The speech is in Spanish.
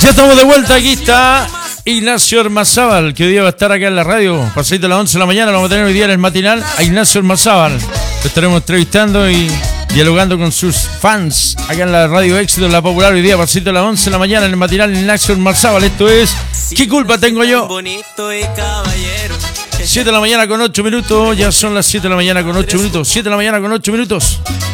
Ya estamos de vuelta, aquí está Ignacio Ormazábal, que hoy día va a estar acá en la radio, pasadito a las 11 de la mañana, lo vamos a tener hoy día en el matinal, a Ignacio Ormazábal. Lo estaremos entrevistando y dialogando con sus fans, acá en la radio Éxito, la Popular, hoy día, pasadito a las 11 de la mañana, en el matinal, Ignacio Ormazábal. Esto es ¿Qué culpa tengo yo? 7 de la mañana con 8 minutos, ya son las 7 de la mañana con 8 minutos, 7 de la mañana con 8 minutos.